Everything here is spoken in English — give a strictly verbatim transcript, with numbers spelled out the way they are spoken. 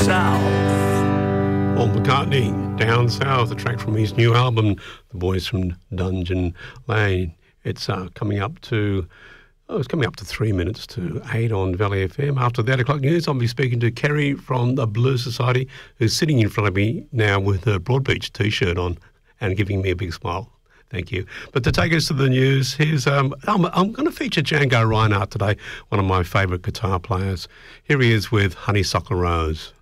South. Paul McCartney, Down South, a track from his new album, The Boys from Dungeon Lane. It's uh, coming up to, oh, it's coming up to three minutes to eight on Valley F M. After the eight o'clock news, I'll be speaking to Kerry from the Blues Society, who's sitting in front of me now with her Broadbeach T-shirt on and giving me a big smile. Thank you. But to take us to the news, here's um, I'm, I'm going to feature Django Reinhardt today, one of my favourite guitar players. Here he is with Honeysuckle Rose.